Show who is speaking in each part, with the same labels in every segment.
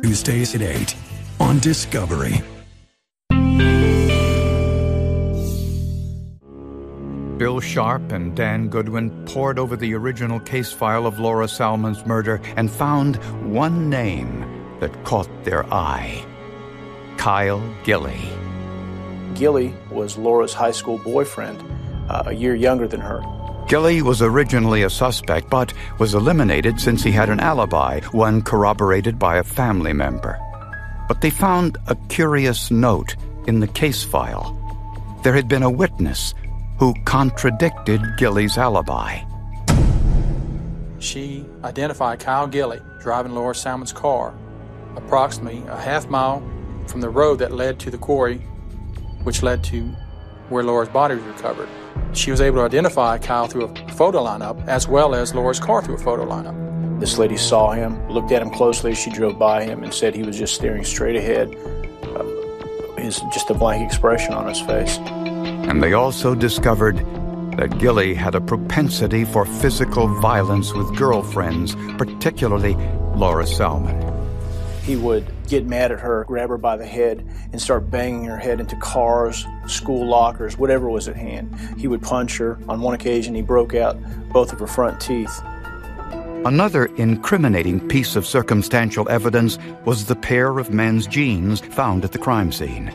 Speaker 1: Tuesdays at 8 on Discovery.
Speaker 2: Bill Sharp and Dan Goodwin pored over the original case file of Laura Salmon's murder and found one name that caught their eye: Kyle Gilley.
Speaker 3: Gilley was Laura's high school boyfriend, a year younger than her.
Speaker 2: Gilley was originally a suspect, but was eliminated since he had an alibi, one corroborated by a family member. But they found a curious note in the case file. There had been a witness who contradicted Gilley's alibi.
Speaker 4: She identified Kyle Gilley driving Laura Salmon's car approximately a half mile from the road that led to the quarry, which led to where Laura's body was recovered. She was able to identify Kyle through a photo lineup as well as Laura's car through a photo lineup.
Speaker 3: This lady saw him, looked at him closely as she drove by him, and said he was just staring straight ahead. Just a blank expression on his face.
Speaker 2: And they also discovered that Gilley had a propensity for physical violence with girlfriends, particularly Laura Salmon.
Speaker 3: He would get mad at her, grab her by the head, and start banging her head into cars, school lockers, whatever was at hand. He would punch her. On one occasion, he broke out both of her front teeth.
Speaker 2: Another incriminating piece of circumstantial evidence was the pair of men's jeans found at the crime scene.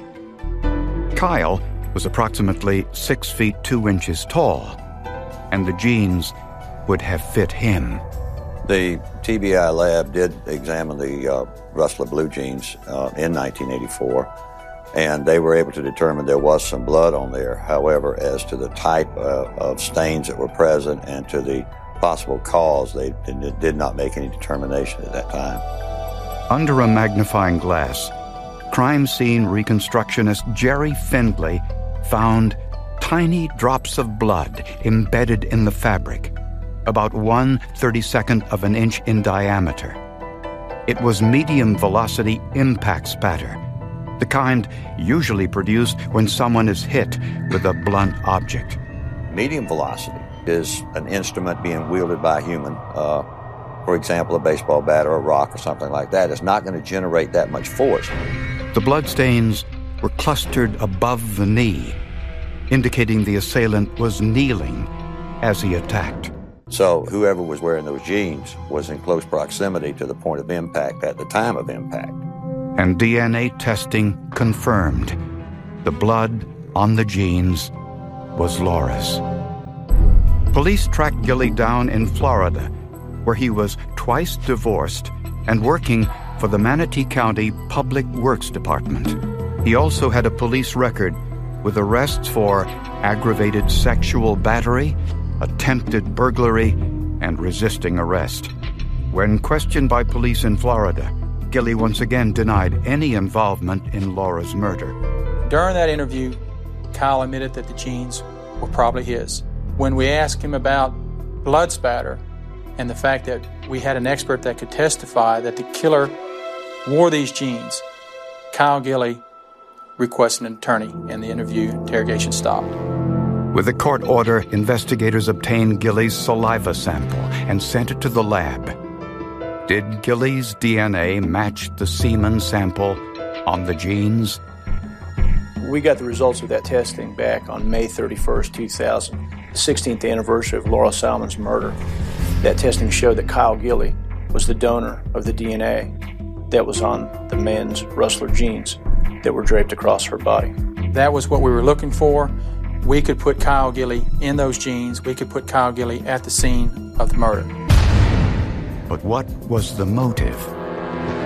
Speaker 2: Kyle was approximately 6 feet 2 inches tall, and the jeans would have fit him.
Speaker 5: The TBI lab did examine the Rustler blue jeans in 1984, and they were able to determine there was some blood on there. However, as to the type of stains that were present and to the possible cause, they did not make any determination at that time.
Speaker 2: Under a magnifying glass, crime scene reconstructionist Jerry Findlay found tiny drops of blood embedded in the fabric, about 1/32 of an inch in diameter. It was medium-velocity impact spatter, the kind usually produced when someone is hit with a blunt object.
Speaker 5: Medium velocity is an instrument being wielded by a human. For example, a baseball bat or a rock or something like that is not going to generate that much force.
Speaker 2: The bloodstains were clustered above the knee, indicating the assailant was kneeling as he attacked.
Speaker 5: So whoever was wearing those jeans was in close proximity to the point of impact at the time of impact.
Speaker 2: And DNA testing confirmed the blood on the jeans was Laura's. Police tracked Gilley down in Florida, where he was twice divorced and working for the Manatee County Public Works Department. He also had a police record with arrests for aggravated sexual battery, attempted burglary, and resisting arrest. When questioned by police in Florida, Gilley once again denied any involvement in Laura's murder.
Speaker 4: During that interview, Kyle admitted that the jeans were probably his. When we asked him about blood spatter and the fact that we had an expert that could testify that the killer wore these jeans, Kyle Gilley requested an attorney, and the interrogation stopped.
Speaker 2: With a court order, investigators obtained Gilley's saliva sample and sent it to the lab. Did Gilley's DNA match the semen sample on the jeans?
Speaker 3: We got the results of that testing back on May 31st, 2000, the 16th anniversary of Laura Salmon's murder. That testing showed that Kyle Gilley was the donor of the DNA that was on the men's Rustler jeans that were draped across her body.
Speaker 4: That was what we were looking for. We could put Kyle Gilley in those jeans. We could put Kyle Gilley at the scene of the murder.
Speaker 2: But what was the motive?